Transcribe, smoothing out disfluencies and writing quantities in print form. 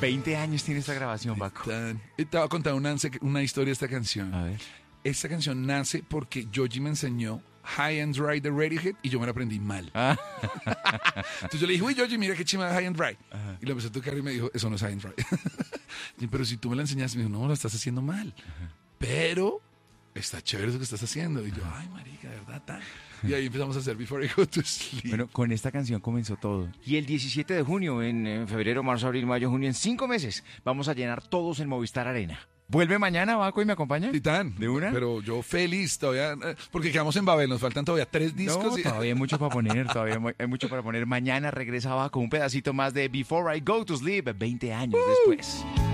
20 años tiene esta grabación, Baco. Te voy a contar una historia de esta canción. A ver. Esta canción nace porque Georgie me enseñó High and Dry de Radiohead y yo me la aprendí mal. Ah. Entonces yo le dije, uy, Georgie, mira qué chima de High and Dry. Ajá. Y la empecé a tocar y me dijo, eso no es High and Dry. Y, pero si tú me la enseñaste, me dijo, no, lo estás haciendo mal. Pero está chévere eso que estás haciendo. Y yo, ay, marica, de verdad, tal. Y ahí empezamos a hacer Before I Go to Sleep. Bueno, con esta canción comenzó todo. Y el 17 de junio, en febrero, marzo, abril, mayo, junio, en 5 meses, vamos a llenar todos el Movistar Arena. ¿Vuelve mañana, Baco, y me acompaña? Titán. ¿De una? Pero yo feliz todavía, porque quedamos en Babel, nos faltan todavía 3 discos. No, todavía hay mucho para poner, hay mucho para poner. Mañana regresa Baco, un pedacito más de Before I Go to Sleep, 20 años después.